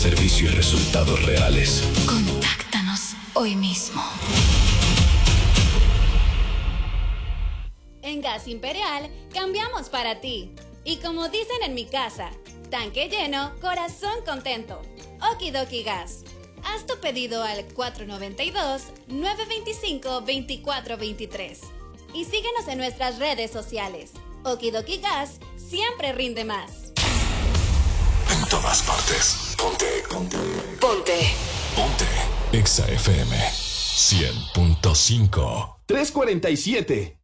servicio y resultados reales. Contáctanos hoy mismo. En Gas Imperial cambiamos para ti. Y como dicen en mi casa, tanque lleno, corazón contento. Okidoki Gas. Haz tu pedido al 492-925-2423. Y síguenos en nuestras redes sociales. Okidoki Gas siempre rinde más. En todas partes. Ponte. Ponte. Exa FM 100.5. 3:47.